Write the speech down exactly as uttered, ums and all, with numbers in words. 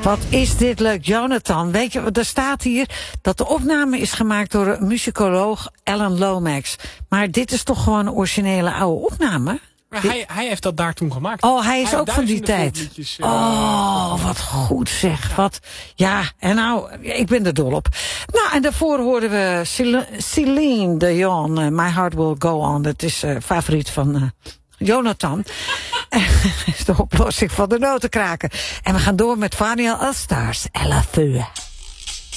Wat is dit leuk, Jonathan. Weet je, er staat hier dat de opname is gemaakt door muzikoloog Alan Lomax. Maar dit is toch gewoon een originele oude opname? Maar hij, hij heeft dat daar toen gemaakt. Oh, hij is hij ook van die tijd. Liedjes, uh, oh, wat goed zeg. Ja. Wat, ja, en nou, ik ben er dol op. Nou, en daarvoor hoorden we Celine Dion, uh, My Heart Will Go On. Dat is uh, favoriet van uh, Jonathan. Dat is de oplossing van de notenkraker. En we gaan door met Vanilla All Stars, Ella Feu.